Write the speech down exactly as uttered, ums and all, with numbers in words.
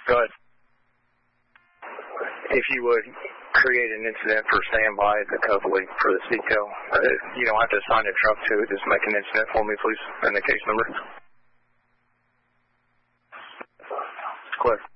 Go ahead. If you would create an incident for standby at the Copley for the Seco. Uh, you don't have to assign a truck to it. Just make an incident for me, please, and the case number. Clear.